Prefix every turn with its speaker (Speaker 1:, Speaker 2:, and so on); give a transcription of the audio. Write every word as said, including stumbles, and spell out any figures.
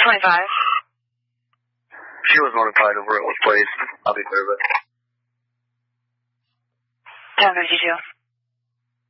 Speaker 1: twenty-five.
Speaker 2: She was notified of where it was placed. I'll be clear, but...
Speaker 1: ten fifty-two.